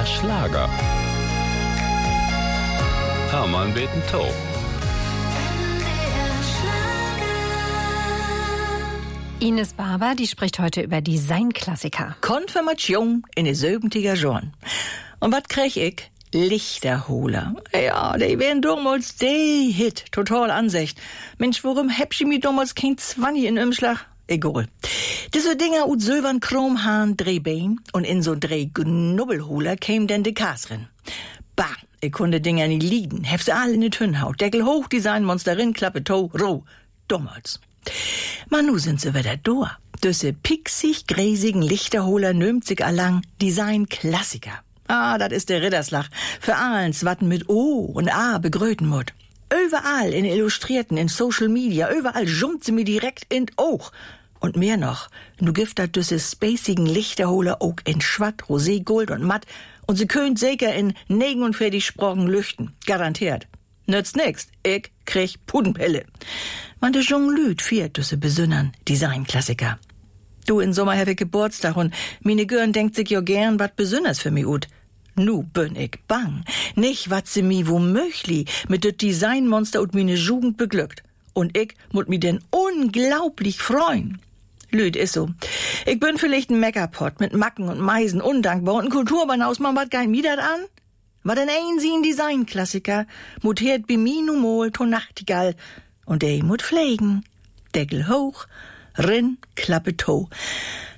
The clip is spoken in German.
NDR Schlager. Hermann Betentow. Ines Barber, die spricht heute über Designklassiker. Konfirmation in den 70er Jahren. Und was krieg ich? Lichterholer. Ja, die wären damals der Hit. Total Ansicht. Mensch, warum hab ich mir damals kein 20 in Umschlag? Egal. Diese Dinger ut silbern Chromhahn Drehbein und in so Drehknubbelholer käm denn de Kasrin. Bah, ich konnte Dinger nie liegen. Hab sie alle in die Tünnhaut. Deckel hoch, Designmonsterin, Klappe to, roh. Damals. Man, nu sind sie wieder da. Düsse pixig, gräsigen Lichterholer nömt sich allang Design-Klassiker. Ah, dat is der Ridderslach. Für allens, watten mit O und A begröten mut. Überall in Illustrierten, in Social Media, überall jumpt sie mir direkt in Oog. Und mehr noch, nu gift dat düsse spacigen Lichterholer auch in Schwatt, Rosé, Gold und Matt. Und sie könnt sicher in 49 Sprachen lüchten. Garantiert. Nützt nix. Ich krieg Pudenpelle. Man de Jonglüt viert düsse besünnern Designklassiker. Du, in Sommer hab ich Geburtstag und meine Görn denkt sich jo gern wat Besünners für mi ut. Nu bin ich bang. Nicht wat sie mi womöglich mit det Designmonster ut meine Jugend beglückt. Und ich mut mi denn unglaublich freuen. Lüd is so. Ich bin vielleicht ein Meckerpott mit Macken und Meisen, undankbar und ein Kulturbanhaus, man wat gein mi dat an? Wat denn ein sie ein Designklassiker, mut hert bi mi nu mol to Nachtigall und de mut pflegen. Deckel hoch, Rin, Klappe to.